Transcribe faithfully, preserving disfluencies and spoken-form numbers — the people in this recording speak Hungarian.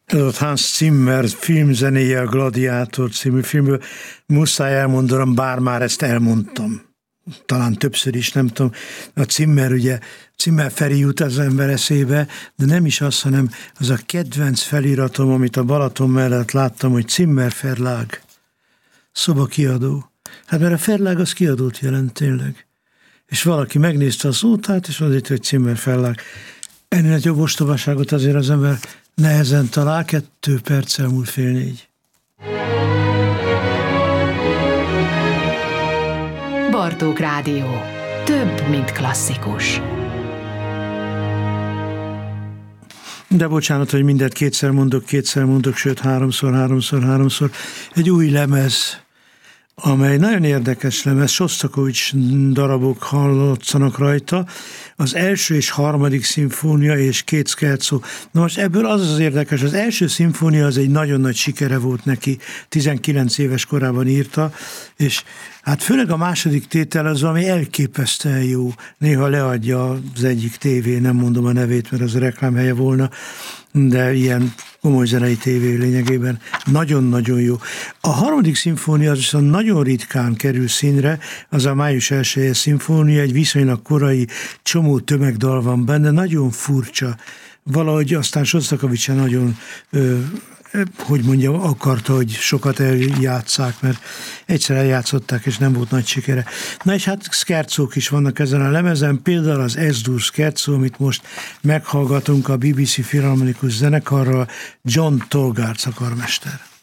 Ez ott Hans Zimmer filmzenéje, a Gladiátor című filmből. Muszáj elmondanom, bár már ezt elmondtam. Talán többször is, nem tudom. A Zimmer, ugye, Zimmer Feri jut az ember eszébe, de nem is az, hanem az a kedvenc feliratom, amit a Balaton mellett láttam, hogy Zimmer Verlag, szobakiadó. Hát mert a Verlag az kiadót jelent tényleg. És valaki megnézte a szótát, és azért, hogy Zimmer Verlag. Ennél egy jobb ostobaságot azért az ember nehezen talál, kettő perccel múlt fél négy. Bartók Rádió. Több, mint klasszikus. De bocsánat, hogy mindent kétszer mondok, kétszer mondok, sőt háromszor, háromszor, háromszor. Egy új lemez, amely nagyon érdekes lemez, Sosztakovics darabok hallatszanak rajta, az első és harmadik szimfónia és két scherzo. Na most ebből az az érdekes, az első szimfónia az egy nagyon nagy sikere volt neki, tizenkilenc éves korában írta, és hát főleg a második tétel az, ami elképesztően jó. Néha leadja az egyik tévé, nem mondom a nevét, mert az a reklámhelye volna, de ilyen komoly zenei tévé lényegében nagyon-nagyon jó. A harmadik szimfónia az viszont nagyon ritkán kerül színre, az a május elsője szimfónia, egy viszonylag korai, csomó tömegdal van benne, nagyon furcsa. Valahogy aztán Sosztakovics nagyon, ö, hogy mondjam, akarta, hogy sokat eljátsszák, mert egyszer eljátszották, és nem volt nagy sikere. Na és hát szkercók is vannak ezen a lemezen, például az S-dur szkercó, amit most meghallgatunk a bé bé cé Filharmonikus zenekarral, John Tolgárca karmester.